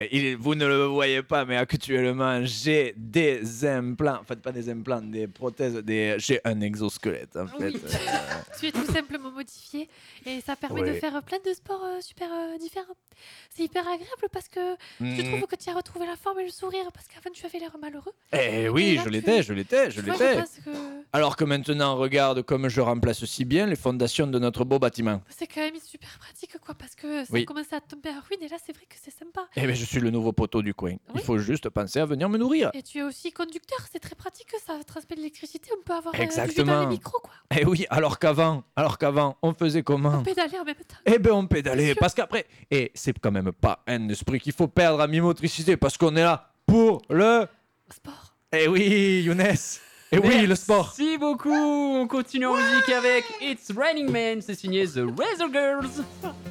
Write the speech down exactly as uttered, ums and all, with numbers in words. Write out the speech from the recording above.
Il- vous ne le voyez pas, mais actuellement, j'ai des implants. En fait, pas des implants, des prothèses. Des... J'ai un exosquelette, en fait. Oui. Euh, Tu es tout simplement modifié et ça permet de Oui. faire plein de sports euh, super euh, différents. C'est hyper agréable parce que je mm. trouve que tu as retrouvé la forme et le sourire parce qu'avant tu avais l'air malheureux. Eh Et oui, là, je tu- l'étais, je l'étais, je Tu vois, je l'étais. pense que Alors que maintenant, regarde comme je remplace si bien les fondations de notre beau bâtiment. c'est quand même super pratique quoi parce que ça Oui. commence à tomber en ruine et là c'est vrai que c'est sympa. Eh bien, je suis le nouveau poteau du coin. Il Oui. faut juste penser à venir me nourrir. Et tu es aussi conducteur, c'est très pratique, ça transmet de l'électricité, on peut avoir euh, du jus dans Exactement. les micros quoi. Eh oui, alors qu'avant, alors qu'avant, on faisait comment? Pédaler en même temps. Eh ben on pédalait, Bien sûr. parce qu'après, et c'est quand même pas un esprit qu'il faut perdre à mi-motricité, parce qu'on est là pour le... Sport. Eh oui, Younes. Eh oui, le sport. Merci beaucoup. On continue en musique avec It's Raining Men. C'est signé The Razor Girls.